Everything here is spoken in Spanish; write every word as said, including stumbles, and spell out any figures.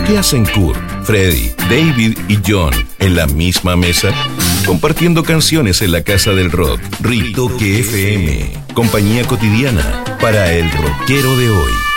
¿Qué hacen Kurt, Freddy, David y John en la misma mesa? Compartiendo canciones en la Casa del Rock. Ritoque F M, compañía cotidiana para el rockero de hoy.